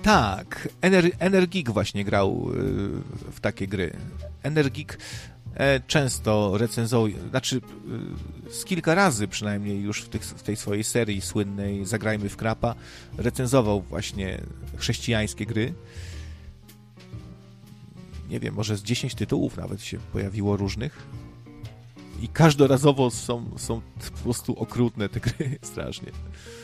Tak, Energik właśnie grał w takie gry. Energik często recenzował, znaczy z kilka razy przynajmniej już w tej swojej serii słynnej Zagrajmy w Krapa recenzował właśnie chrześcijańskie gry. Nie wiem, może z 10 tytułów nawet się pojawiło różnych. I każdorazowo są po prostu okrutne te gry, strasznie.